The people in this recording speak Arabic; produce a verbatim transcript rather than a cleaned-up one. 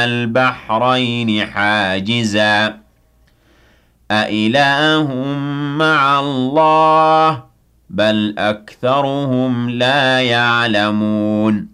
البحرين حاجزا أإله مع الله بل أكثرهم لا يعلمون